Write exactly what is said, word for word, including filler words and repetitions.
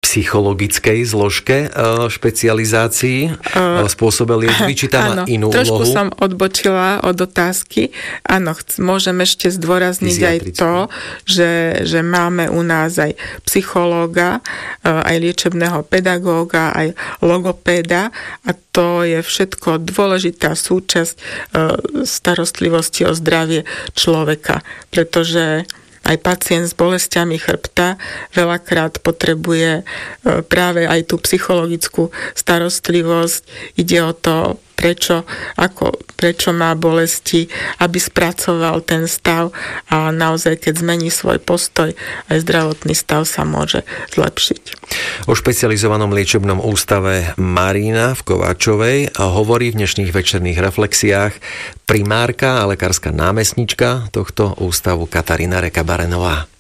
psychologickej zložke špecializácií v spôsobe liečby, či tam má inú trošku úlohu? Som odbočila od otázky. Áno, môžem ešte zdôrazniť aj to, že, že máme u nás aj psychológa, aj liečebného pedagóga, aj logopéda a to je všetko dôležitá súčasť starostlivosti o zdravie človeka, pretože aj pacient s bolestiami chrbta veľakrát potrebuje práve aj tú psychologickú starostlivosť. Ide o to, prečo, ako, prečo má bolesti, aby spracoval ten stav a naozaj, keď zmení svoj postoj, aj zdravotný stav sa môže zlepšiť. O špecializovanom liečebnom ústave Marína v Kováčovej hovorí v dnešných večerných reflexiách primárka a lekárska námestnička tohto ústavu Katarína Reka-Barenová.